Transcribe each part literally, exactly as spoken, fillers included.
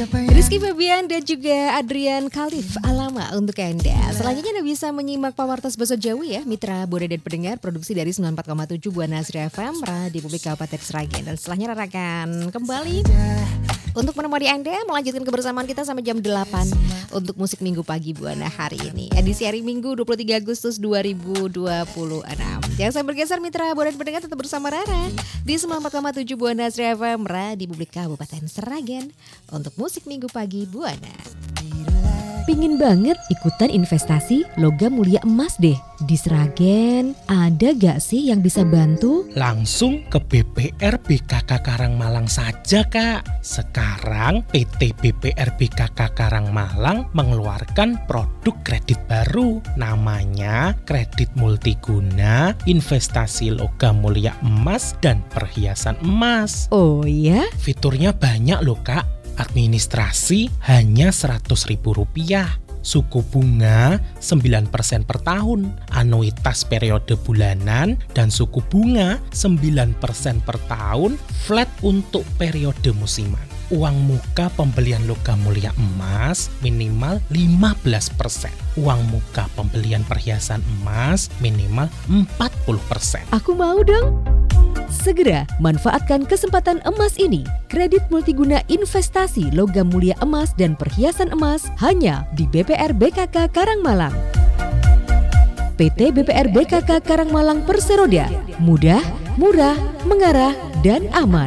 Rizky Febian dan juga Adrian Khalif Alama untuk Anda. Selanjutnya Anda bisa menyimak Pawartos Boso Jawi ya, mitra Bude dan pendengar, produksi dari sembilan puluh empat koma tujuh Buana Asri F M, Radio Publik Kabupaten Sragen. Dan setelahnya Rara akan kembali untuk menemani Anda melanjutkan kebersamaan kita sampai jam delapan untuk musik minggu pagi Buana hari ini. Edisi hari Minggu dua puluh tiga Agustus dua ribu dua puluh enam. Jangan sampai bergeser mitra Bude dan pendengar, tetap bersama Rara di sembilan puluh empat koma tujuh Buana Asri F M, Radio Publik Kabupaten Sragen untuk musik minggu pagi Buana. Pingin banget ikutan investasi logam mulia emas deh di Sragen. Ada gak sih yang bisa bantu? Langsung ke B P R B K K Karangmalang saja kak. Sekarang P T B P R B K K Karangmalang mengeluarkan produk kredit baru. Namanya kredit multiguna, investasi logam mulia emas dan perhiasan emas. Oh ya? Fiturnya banyak loh kak. Administrasi hanya seratus ribu rupiah. Suku bunga sembilan persen per tahun, anuitas periode bulanan, dan suku bunga sembilan persen per tahun flat untuk periode musiman. Uang muka pembelian logam mulia emas minimal lima belas persen. Uang muka pembelian perhiasan emas minimal empat puluh persen. Aku mau dong. Segera manfaatkan kesempatan emas ini. Kredit multiguna investasi logam mulia emas dan perhiasan emas hanya di B P R B K K Karangmalang. P T B P R B K K Karangmalang Perseroda. Mudah, murah, mengarah, dan aman.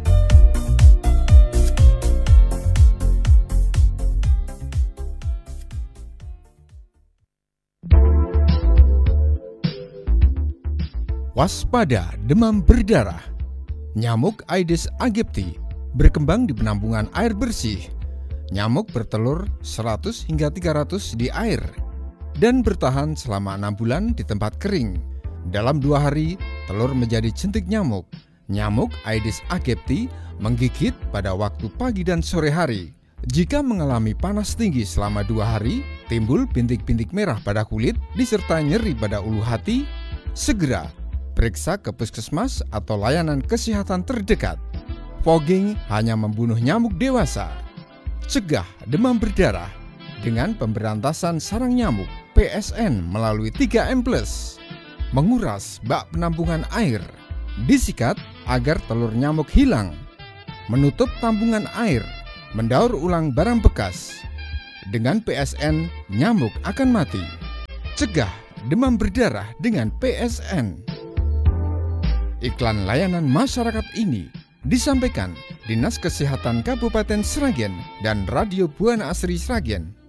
Waspada demam berdarah. Nyamuk Aedes aegypti berkembang di penampungan air bersih. Nyamuk bertelur seratus hingga tiga ratus di air dan bertahan selama enam bulan di tempat kering. Dalam dua hari, telur menjadi jentik nyamuk. Nyamuk Aedes aegypti menggigit pada waktu pagi dan sore hari. Jika mengalami panas tinggi selama dua hari, timbul bintik-bintik merah pada kulit disertai nyeri pada ulu hati, segera periksa ke puskesmas atau layanan kesehatan terdekat. Fogging hanya membunuh nyamuk dewasa. Cegah demam berdarah dengan pemberantasan sarang nyamuk P S N melalui tiga M plus. Menguras bak penampungan air. Disikat agar telur nyamuk hilang. Menutup tambungan air. Mendaur ulang barang bekas. Dengan P S N, nyamuk akan mati. Cegah demam berdarah dengan P S N. Iklan layanan masyarakat ini disampaikan Dinas Kesehatan Kabupaten Sragen dan Radio Buana Asri Sragen.